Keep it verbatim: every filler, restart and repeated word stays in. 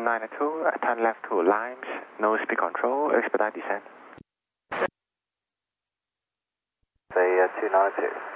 nine two, turn left to Limes, no speed control, expedite descent. Say uh, two nine two.